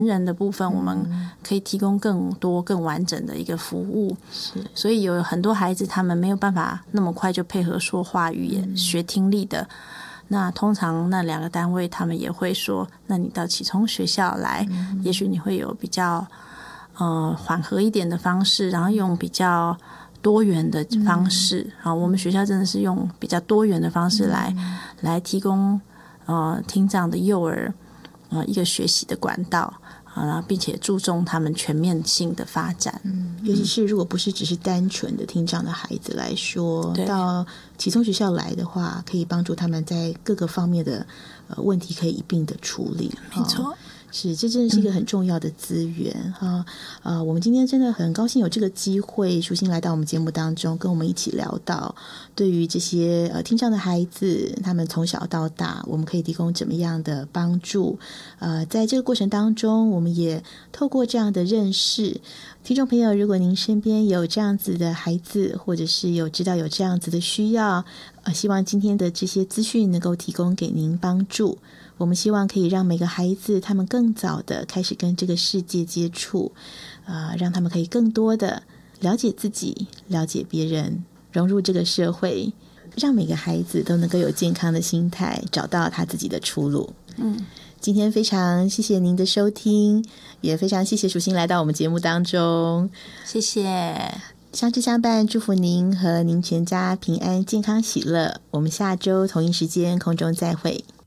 人的部分，我们可以提供更多更完整的一个服务。所以有很多孩子他们没有办法那么快就配合说话语言、学听力的，那通常那2个单位他们也会说，那你到启聪学校来，也许你会有比较缓和一点的方式，然后用比较多元的方式。我们学校真的是用比较多元的方式来提供听障的幼儿一个学习的管道，并且注重他们全面性的发展。 尤其是如果不是只是单纯的听障的孩子来说，到启聪学校来的话，可以帮助他们在各个方面的问题可以一并的处理。 没错。 是，这真的是一个很重要的资源我们今天真的很高兴有这个机会，淑馨来到我们节目当中，跟我们一起聊到对于这些听障的孩子，他们从小到大，我们可以提供怎么样的帮助。在这个过程当中，我们也透过这样的认识，听众朋友，如果您身边有这样子的孩子，或者是知道有这样子的需要，希望今天的这些资讯能够提供给您帮助。我们希望可以让每个孩子他们更早的开始跟这个世界接触，让他们可以更多的了解自己，了解别人，融入这个社会，让每个孩子都能够有健康的心态，找到他自己的出路。今天非常谢谢您的收听，也非常谢谢淑馨来到我们节目当中。 谢谢。 相知相伴，祝福您和您全家平安健康喜乐。我们下周同一时间空中再会。